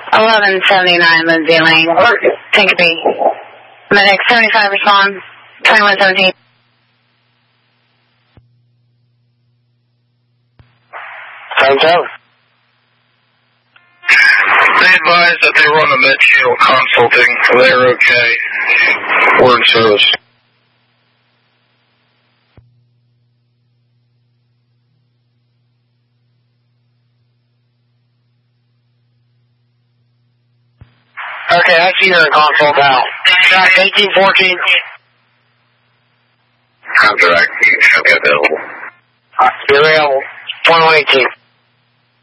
1179 Lindsay Lane. Take a beat. Medic 75 respond. 2117. Time's out. They advised that they were on the med channel consulting. They're okay. We're in service. Okay, I see you're in consult now. Track 1814. Contract. You should be available. You're available. 2118.